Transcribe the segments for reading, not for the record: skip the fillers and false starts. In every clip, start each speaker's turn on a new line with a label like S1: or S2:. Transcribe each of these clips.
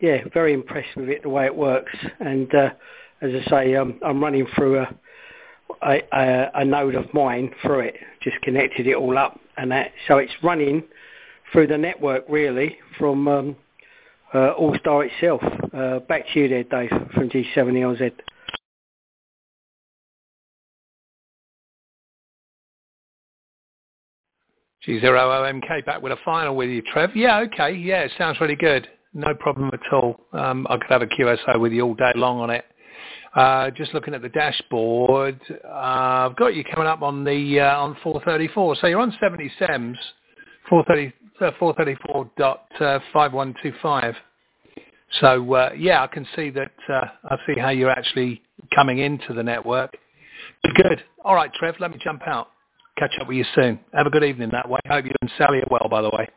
S1: yeah, very impressed with it, the way it works. And as I say, I'm running through a node of mine through it, just connected it all up, and that, so it's running through the network really from All-Star itself. Back to you there, Dave, from G7ELZ.
S2: G0OMK back with a final with you, Trev. Yeah, okay. Yeah, it sounds really good. No problem at all. I could have a QSO with you all day long on it. Just looking at the dashboard, I've got you coming up on the on 434. So you're on 70 SEMS, 434.5125. So yeah, I can see that. I see how you're actually coming into the network. Good. All right, Trev. Let me jump out. Catch up with you soon. Have a good evening that way. Hope you and Sally are well, by the way.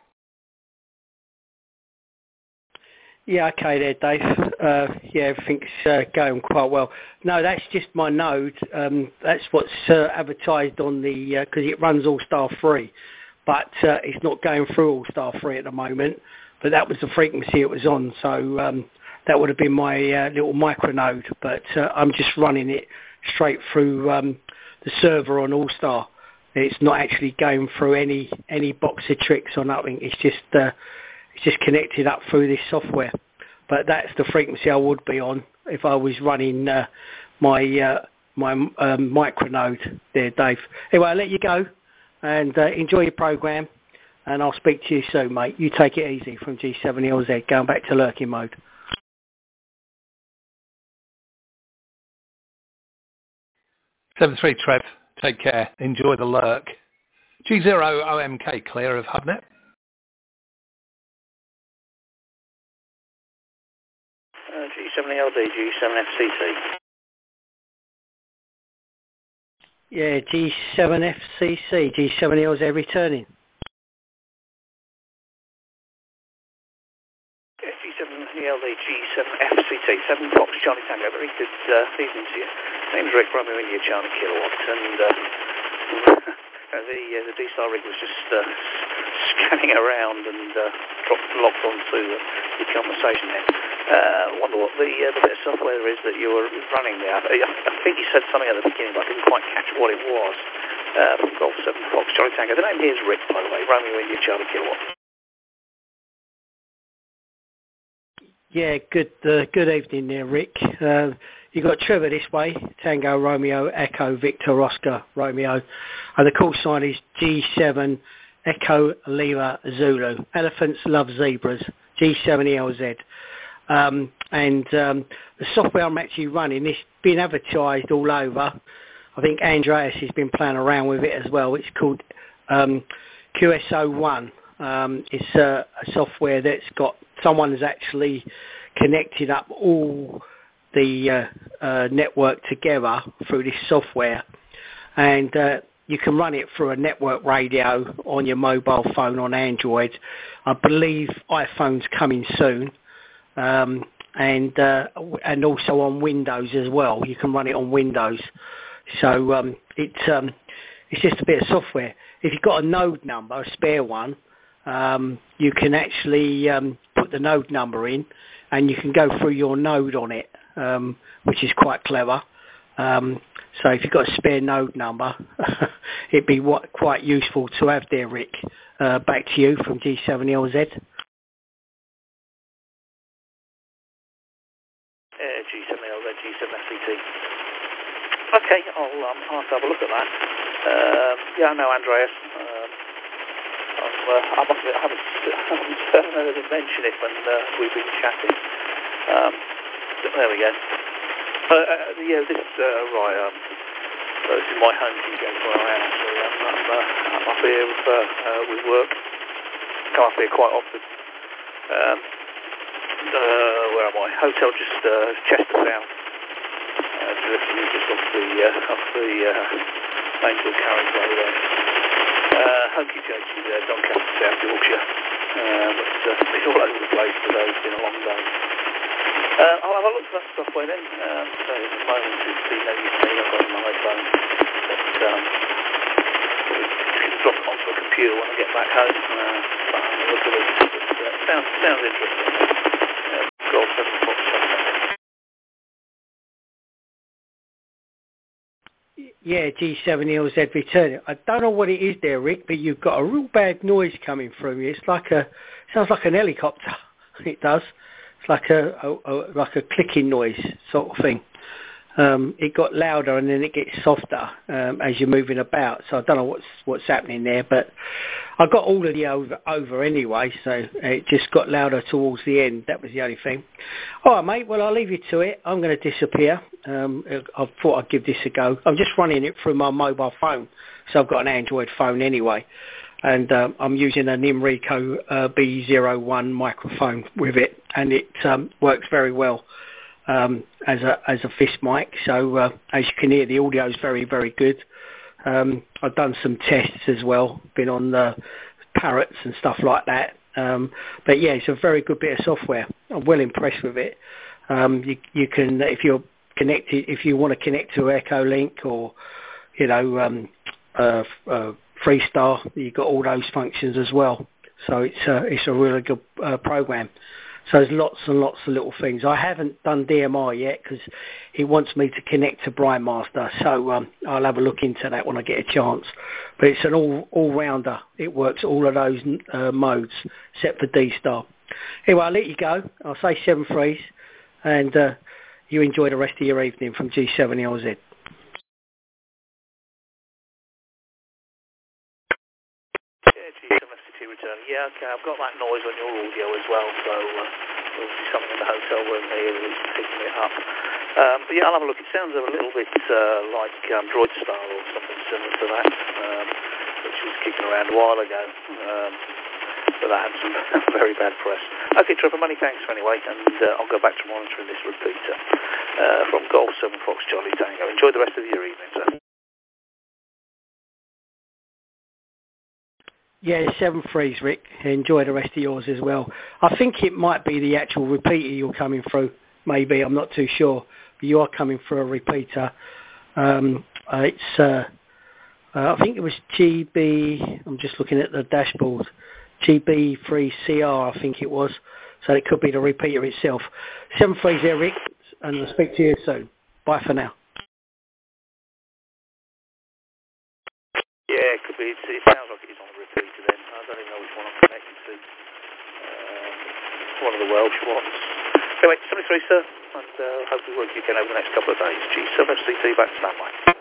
S1: Yeah, okay there, Dave. Yeah, everything's going quite well. No, that's just my node. That's what's advertised on the, because it runs All-Star 3, but it's not going through All-Star 3 at the moment, but that was the frequency it was on, so that would have been my little micro node, but I'm just running it straight through the server on All-Star. It's not actually going through any box of tricks or nothing. It's just connected up through this software. But that's the frequency I would be on if I was running my micronode there, Dave. Anyway, I'll let you go and enjoy your program, and I'll speak to you soon, mate. You take it easy from G7LZ, going back to lurking mode.
S2: 7-3, Trev. Take care. Enjoy the lurk. G0OMK, clear of HubNet.
S3: G7LD, G7FCC.
S1: Yeah, G7FCC, G7LZ returning.
S3: Yeah, G7LD, G7FCT, 7 Fox Charlie Tango. Very good evening to you. Name's Rick, Romeo India Charlie Kilowatt, and the D-Star rig was just scanning around and locked onto the conversation there. Wonder what the bit of software is that you were running there. I think you said something at the beginning, but I didn't quite catch what it was. From Golf 7 Fox Charlie Tango. The name here is Rick, by the way. Romeo India Charlie Kilowatt.
S1: Yeah, good evening there, Rick. You got Trevor this way, Tango Romeo Echo Victor Oscar Romeo, and the call sign is G7 Echo Lima Zulu. Elephants love zebras. G7ELZ. And the software I'm actually running, it's been advertised all over. I think Andreas has been playing around with it as well. It's called QSO1. It's a software that's got, someone has actually connected up all the network together through this software, and you can run it through a network radio on your mobile phone on Android. I believe iPhone's coming soon, and also on Windows as well. You can run it on Windows. So it's just a bit of software. If you've got a node number, a spare one, you can actually put the node number in, and you can go through your node on it, which is quite clever. So if you've got a spare node number, it'd be quite useful to have there, Rick. Back to you from G7LZ.
S3: G7LZ, G7FCT. Okay, I'll have to have a look at that. Yeah, I know Andreas. I must admit, I haven't heard him mention it when we've been chatting. There we go. Yeah, this right. This is my home studio where I am. Actually, I'm up here with work. Come up here quite often. Where am I? Hotel just Chestertown. Just off the main dual carriageway there. Hokey jokey there, Doncaster, South Yorkshire. But it's all over the place today. It's been a long day. I'll have a look at that software then. So at the moment it's been no use to me. I've got it on my iPhone. But drop it onto a computer when I get back home. I'll have a look at it. But, sounds interesting. Golf
S1: Yeah, G7LZ returning. I don't know what it is there, Rick, but you've got a real bad noise coming from you. It's like sounds like an helicopter. It does. It's like a clicking noise sort of thing. It got louder and then it gets softer as you're moving about. So I don't know what's happening there, but I got all of the over anyway, so it just got louder towards the end. That was the only thing. All right, mate. Well, I'll leave you to it. I'm going to disappear. I thought I'd give this a go. I'm just running it through my mobile phone, so I've got an Android phone anyway, and I'm using a Nimrico B01 microphone with it, and it works very well. As a fist mic, so as you can hear, the audio is very, very good. I've done some tests as well, been on the parrots and stuff like that. But yeah, it's a very good bit of software. I'm well impressed with it. You can, if you're connected, if you want to connect to Echolink or Freestar, you've got all those functions as well. So it's a really good program. So there's lots and lots of little things. I haven't done DMR yet because he wants me to connect to Brightmaster. So I'll have a look into that when I get a chance. But it's an all-rounder. It works all of those modes except for D-Star. Anyway, I'll let you go. I'll say 7 threes. And you enjoy the rest of your evening from G7LZ.
S3: Yeah, okay, I've got that noise on your audio as well, so obviously something in the hotel room here is picking it up. But yeah, I'll have a look. It sounds a little bit like Droidstar or something similar to that, which was kicking around a while ago, but that had some very bad press. Okay, Trevor, many thanks anyway, and I'll go back to monitoring this repeater from Golf 7 Fox Charlie Tango. Enjoy the rest of your evening, sir.
S1: Yeah, 7 threes, Rick. Enjoy the rest of yours as well. I think it might be the actual repeater you're coming through. Maybe, I'm not too sure. But you are coming through a repeater. I think it was GB. I'm just looking at the dashboard. GB3CR, I think it was. So it could be the repeater itself. 7 threes there, Rick, and I'll speak to you soon. Bye for now.
S3: Yeah, it could be. It sounds like it's on the repeater then. I don't even know which one I'm connected to. One of the Welsh ones. Anyway, 73, sir, and hopefully work again over the next couple of days. G7FCT back to standby.